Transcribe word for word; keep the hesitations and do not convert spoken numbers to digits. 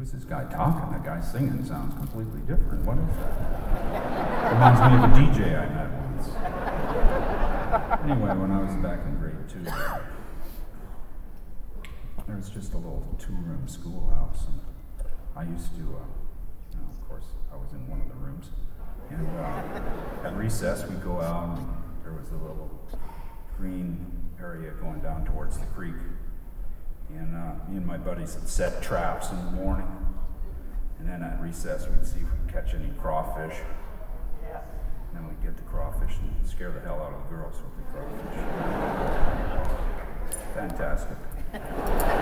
who's this guy talking? That guy singing sounds completely different. What is that? Reminds me of a D J I met once. Anyway, when I was back in grade two, there was just a little two-room schoolhouse, and I used to, uh, you know, of course, I was in one of the rooms, and uh, at recess we'd go out, and there was a little green area going down towards the creek, and uh, me and my buddies had set traps in the morning, and then at recess we'd see if we'd catch any crawfish. And then we'd get the crawfish and scare the hell out of the girls with the crawfish. Fantastic.